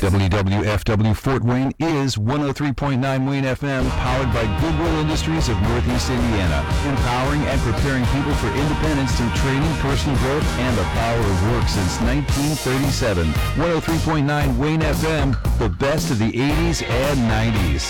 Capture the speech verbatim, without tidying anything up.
W W F W Fort Wayne is one oh three point nine Wayne F M, powered by Goodwill Industries of Northeast Indiana, empowering and preparing people for independence through training, personal growth, and the power of work since nineteen thirty-seven. one oh three point nine Wayne F M, the best of the eighties and nineties.